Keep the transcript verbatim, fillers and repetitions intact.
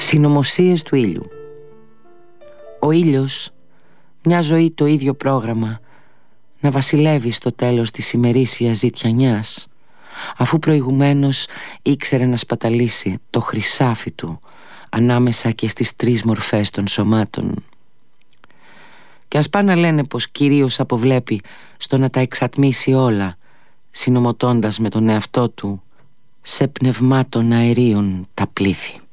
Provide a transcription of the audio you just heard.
Συνωμοσίες του ήλιου. Ο ήλιος, μια ζωή το ίδιο πρόγραμμα, να βασιλεύει στο τέλος της ημερήσιας ζητιανιάς, αφού προηγουμένως ήξερε να σπαταλήσει το χρυσάφι του ανάμεσα και στις τρεις μορφές των σωμάτων. Και ας πάνε να λένε πως κυρίως αποβλέπει στο να τα εξατμίσει όλα, συνομωτώντας με τον εαυτό του σε πνευμάτων αερίων τα πλήθη.